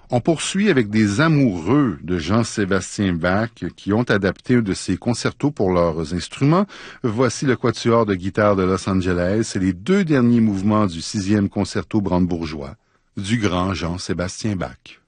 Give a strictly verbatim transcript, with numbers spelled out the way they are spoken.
On poursuit avec des amoureux de Jean-Sébastien Bach qui ont adapté un de ses concertos pour leurs instruments. Voici le quatuor de guitare de Los Angeles et les deux derniers mouvements du sixième concerto brandebourgeois du grand Jean-Sébastien Bach.